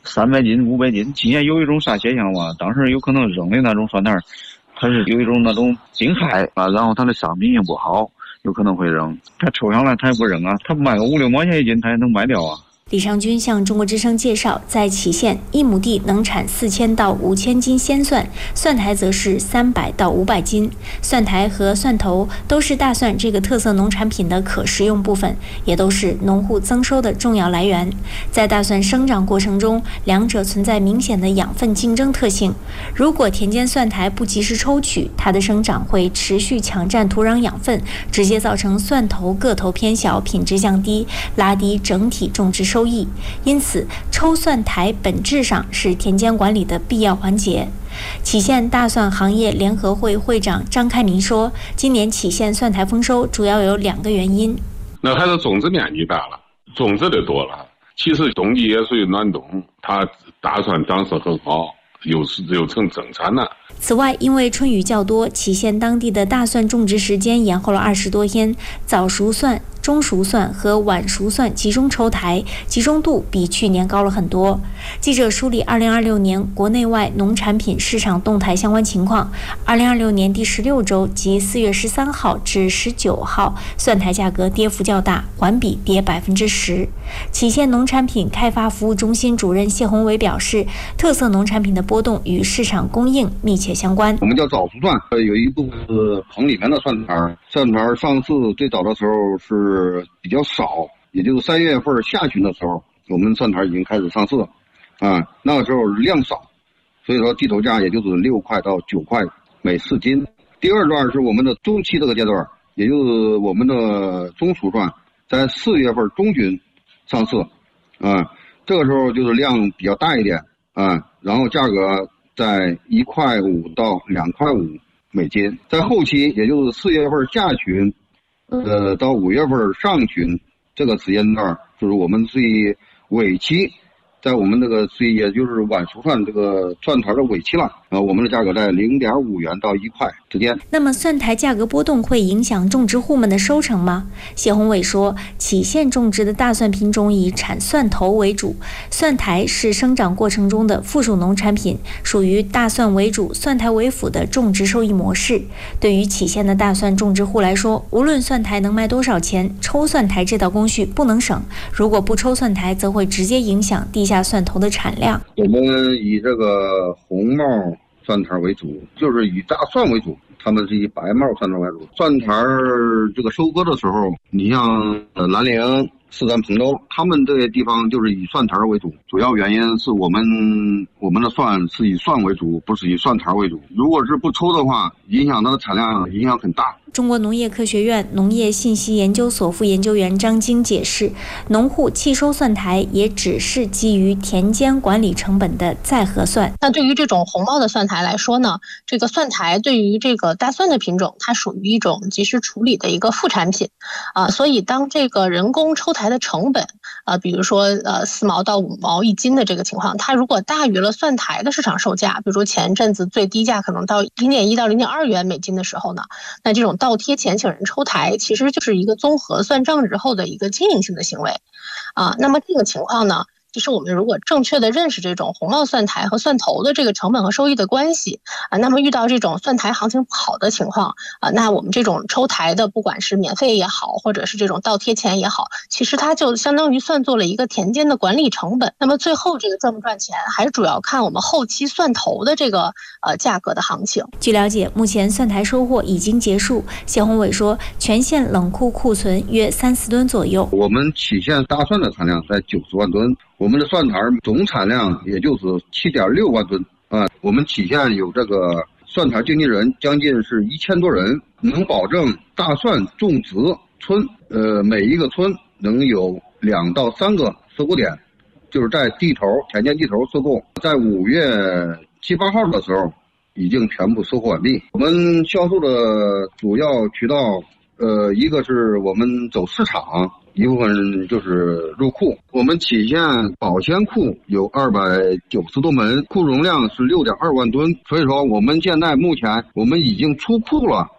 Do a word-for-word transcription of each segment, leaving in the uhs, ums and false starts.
三百斤、五百斤。今年有一种啥现象嘛？当时有可能扔的那种蒜苔，它是有一种那种病害啊，然后它的商品也不好，有可能会扔。它抽上来它也不扔啊，它卖个五六毛钱一斤，它也能卖掉啊。 李尚军向中国之声介绍，在杞县一亩地能产四千到五千斤鲜蒜，蒜苔则是三百到五百斤。蒜苔和蒜头都是大蒜这个特色农产品的可食用部分，也都是农户增收的重要来源。在大蒜生长过程中，两者存在明显的养分竞争特性。如果田间蒜苔不及时抽取，它的生长会持续抢占土壤养分，直接造成蒜头个头偏小、品质降低，拉低整体种植收益。收益，因此抽蒜苔本质上是田间管理的必要环节。杞县大蒜行业联合会会长张开民说，今年杞县蒜苔丰收主要有两个原因。 那还是种植面积大了，种植的多了。其实冬季也属于暖冬，它大蒜长势很好，又是又成增产了。 此外，因为春雨较多，杞县当地的大蒜种植时间延后了二十多天，早熟蒜、中熟蒜和晚熟蒜集中抽苔，集中度比去年高了很多。记者梳理二零二六年国内外农产品市场动态相关情况。二零二六年第十六周即四月十三号至十九号，蒜苔价格跌幅较大，环比跌百分之十。杞县农产品开发服务中心主任谢宏伟表示，特色农产品的波动与市场供应密切相关。 我们叫早熟蒜，有一部分是棚里面的蒜苔，蒜苔上市最早的时候是比较少，也就是三月份下旬的时候，我们蒜苔已经开始上市了，啊，那个时候量少，所以说地头价也就是六块到九块每四斤。第二段是我们的中期这个阶段，也就是我们的中熟蒜，在四月份中旬上市，啊，这个时候就是量比较大一点，啊，然后价格在一块五到两块五每斤。在后期，也就是四月份下旬，呃，到五月份上旬这个时间段，就是我们最尾期，在我们这个最也就是晚熟蒜这个蒜苔的尾期了，啊，我们的价格在零点五元到一块之间。 那么蒜苔价格波动会影响种植户们的收成吗？谢宏伟说，杞县种植的大蒜品种以产蒜头为主，蒜苔是生长过程中的附属农产品，属于大蒜为主、蒜苔为辅的种植收益模式。对于杞县的大蒜种植户来说，无论蒜苔能卖多少钱，抽蒜苔这道工序不能省。如果不抽蒜苔，则会直接影响地下蒜头的产量。 我们以这个红帽蒜苔为主，就是以大蒜为主，他们是以白帽蒜苔为主。蒜苔这个收割的时候，你像呃兰陵、四川彭州，他们这些地方就是以蒜苔为主，主要原因是我们我们的蒜是以蒜为主，不是以蒜苔为主。如果是不抽的话，影响它的产量，影响很大。 中国农业科学院农业信息研究所副研究员张晶解释，农户弃收蒜苔也只是基于田间管理成本的再核算。 那对于这种红帽的蒜苔来说呢，这个蒜苔对于这个大蒜的品种，它属于一种及时处理的一个副产品啊，所以当这个人工抽苔的成本啊，比如说呃四毛到五毛一斤的这个情况，它如果大于了蒜苔的市场售价，比如说前阵子最低价可能到零点一到零点二元每斤的时候呢，那这种倒贴钱请人抽苔其实就是一个综合算账之后的一个经营性的行为啊。那么这个情况呢，其实我们如果正确的认识这种红帽蒜苔和蒜头的这个成本和收益的关系啊，那么遇到这种蒜苔行情不好的情况啊，那我们这种抽苔的，不管是免费也好，或者是这种倒贴钱也好，其实它就相当于算做了一个田间的管理成本。那么最后这个赚不赚钱，还是主要看我们后期蒜头的这个呃价格的行情。 据了解，目前蒜苔收获已经结束。谢宏伟说，全县冷库库存约三四吨左右。 我们杞县大蒜的产量在九十万吨。我们的蒜苔总产量也就是七点六万吨啊！我们杞县有这个蒜苔经纪人将近是一千多人，能保证大蒜种植村，呃，每一个村能有两到三个收购点，就是在地头田间地头收购，在五月七八号的时候已经全部收获完毕。我们销售的主要渠道，呃，一个是我们走市场。一部分就是入库，我们杞县保鲜库有二百九十多门，库容量是六点二万吨，所以说我们现在目前我们已经出库了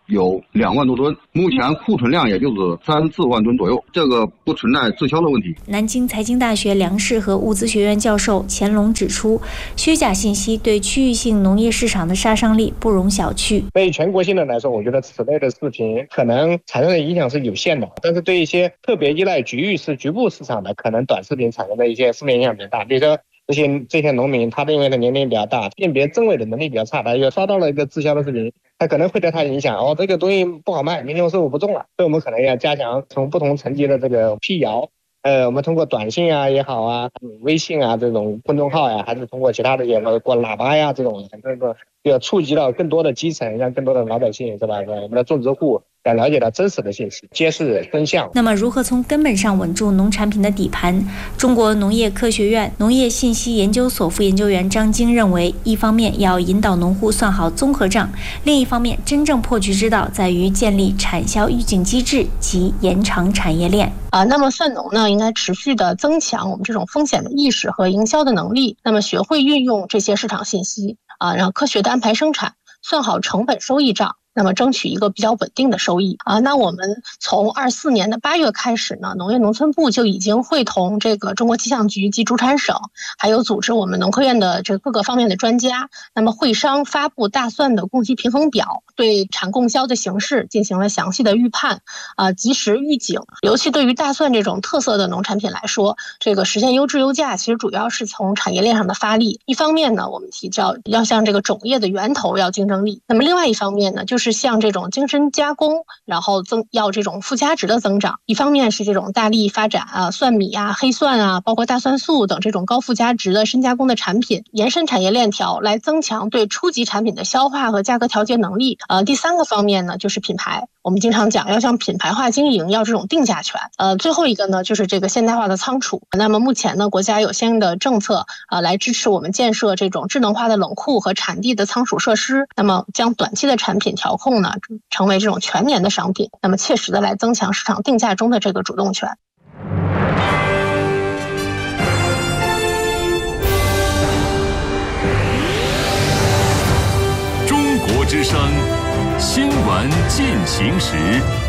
有两万多吨，目前库存量也就是三四万吨左右，这个不存在滞销的问题。 南京财经大学粮食和物资学院教授钱龙指出，虚假信息对区域性农业市场的杀伤力不容小觑。 对全国性的来说，我觉得此类的视频可能产生的影响是有限的，但是对一些特别依赖局域市、局部市场的，可能短视频产生的一些负面影响比较大。比如说这些这些农民，他因为他年龄比较大，辨别真伪的能力比较差，他也刷到了一个滞销的视频，他可能会对他影响。哦，这个东西不好卖，明天我收入不中了，所以我们可能要加强从不同层级的这个辟谣。呃，我们通过短信啊也好啊，微信啊这种公众号呀，还是通过其他的也过喇叭呀这种，这个要触及到更多的基层，让更多的老百姓是吧？我们的种植户要了解到真实的信息，揭示真相。 那么，如何从根本上稳住农产品的底盘？中国农业科学院农业信息研究所副研究员张晶认为，一方面要引导农户算好综合账，另一方面，真正破局之道在于建立产销预警机制及延长产业链。 啊，那么算农呢，应该持续的增强我们这种风险的意识和营销的能力。那么，学会运用这些市场信息啊，然后科学的安排生产，算好成本收益账。那么争取一个比较稳定的收益啊。那我们从二四年的八月开始呢，农业农村部就已经会同这个中国气象局及主产省，还有组织我们农科院的这各个方面的专家，那么会商发布大蒜的供需平衡表，对产供销的形势进行了详细的预判啊，及时预警。尤其对于大蒜这种特色的农产品来说，这个实现优质优价，其实主要是从产业链上的发力。一方面呢，我们提到要向这个种业的源头要竞争力，那么另外一方面呢，就是像这种精深加工，然后增要这种附加值的增长。一方面是这种大力发展啊，蒜米啊、黑蒜啊，包括大蒜素等这种高附加值的深加工的产品，延伸产业链条来增强对初级产品的消化和价格调节能力。呃，第三个方面呢，就是品牌。我们经常讲要向品牌化经营，要这种定价权。呃，最后一个呢，就是这个现代化的仓储。那么目前呢，国家有相应的政策啊、呃，来支持我们建设这种智能化的冷库和产地的仓储设施。那么将短期的产品调控呢，成为这种全年的商品，那么切实的来增强市场定价中的这个主动权。 中国之声新闻进行时。